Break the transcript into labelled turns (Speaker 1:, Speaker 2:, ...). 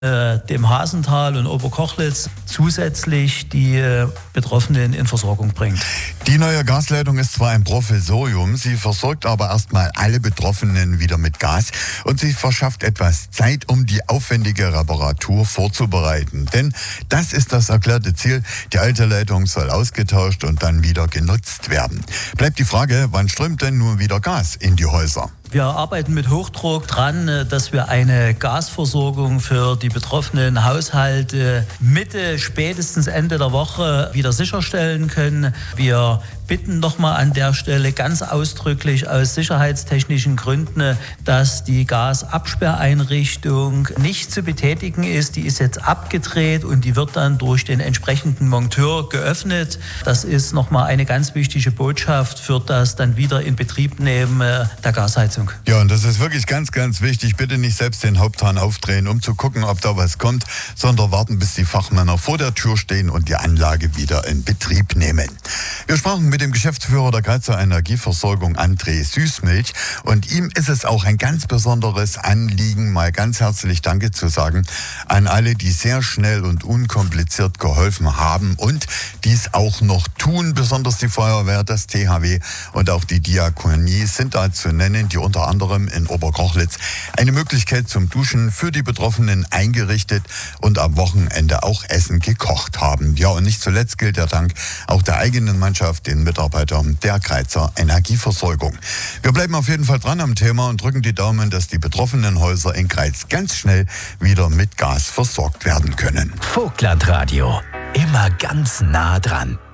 Speaker 1: dem Hasental und Oberkochlitz zusätzlich die Betroffenen in Versorgung bringt.
Speaker 2: Die neue Gasleitung ist zwar ein Provisorium, sie versorgt aber erstmal alle Betroffenen wieder mit Gas und sie verschafft etwas Zeit, um die aufwendige Reparatur vorzubereiten. Denn das ist das erklärte Ziel, die alte Leitung soll ausgetauscht und dann wieder genutzt werden. Bleibt die Frage, wann strömt denn nun wieder Gas in die Häuser?
Speaker 1: Wir arbeiten mit Hochdruck dran, dass wir eine Gasversorgung für die betroffenen Haushalte Mitte, spätestens Ende der Woche wieder sicherstellen können. Wir bitten nochmal an der Stelle ganz ausdrücklich aus sicherheitstechnischen Gründen, dass die Gasabsperreinrichtung nicht zu betätigen ist. Die ist jetzt abgedreht und die wird dann durch den entsprechenden Monteur geöffnet. Das ist nochmal eine ganz wichtige Botschaft für das dann wieder in Betriebnehmen der Gasheizung.
Speaker 2: Ja, und das ist wirklich ganz, ganz wichtig. Bitte nicht selbst den Haupthahn aufdrehen, um zu gucken, ob da was kommt, sondern warten, bis die Fachmänner vor der Tür stehen und die Anlage wieder in Betrieb nehmen. Wir sprachen mit dem Geschäftsführer der Grazer Energieversorgung, André Süßmilch, und ihm ist es auch ein ganz besonderes Anliegen, mal ganz herzlich Danke zu sagen an alle, die sehr schnell und unkompliziert geholfen haben und dies auch noch tun. Besonders die Feuerwehr, das THW und auch die Diakonie sind da zu nennen, die unter anderem in Oberkochlitz eine Möglichkeit zum Duschen für die Betroffenen eingerichtet und am Wochenende auch Essen gekocht haben. Ja, und nicht zuletzt gilt der Dank auch der eigenen Mannschaft, den Mitarbeitern der Grazer Energieversorgung. Wir bleiben auf jeden Fall dran am Thema und drücken die Daumen, dass die betroffenen Häuser in Greiz ganz schnell wieder mit Gas versorgt werden können.
Speaker 3: Vogtlandradio, immer ganz nah dran.